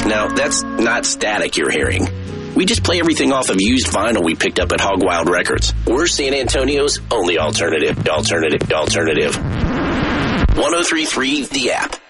Now, that's not static you're hearing. We just play everything off of used vinyl we picked up at Hog Wild Records. We're San Antonio's only alternative. 103.3 The App.